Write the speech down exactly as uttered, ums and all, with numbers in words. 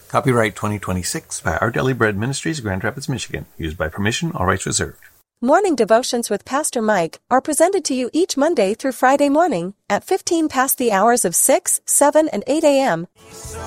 Copyright twenty twenty-six by Our Daily Bread Ministries, Grand Rapids, Michigan. Used by permission, all rights reserved. Morning devotions with Pastor Mike are presented to you each Monday through Friday morning at fifteen past the hours of six, seven, and eight a.m.